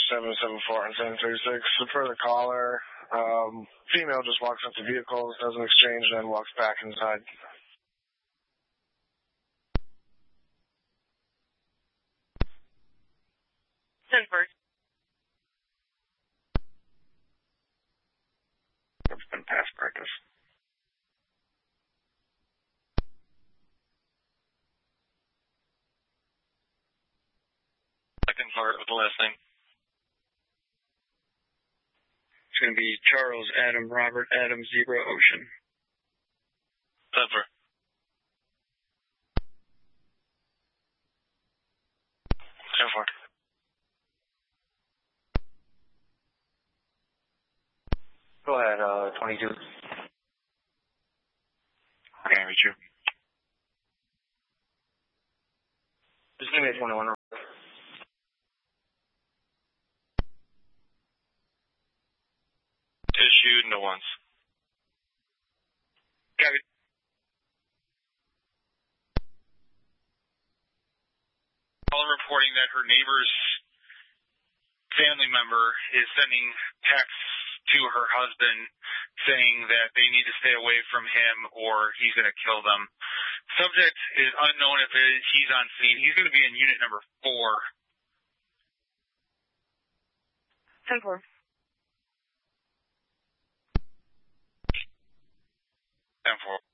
774 and 736. For the caller, female just walks up to vehicles, does an exchange, and then walks back inside. It's been past practice. Second part with the last name. It's going to be Charles Adam Robert Adam Zebra Ocean. Denver. Denver. Go ahead, 22. Okay, meet you. Just give me a 21. Issued, no ones. Copy. Caller reporting that her neighbor's family member is sending texts to her husband saying that they need to stay away from him or he's going to kill them. Subject is unknown if he's on scene. He's going to be in unit number 4. 10-4. 10-4.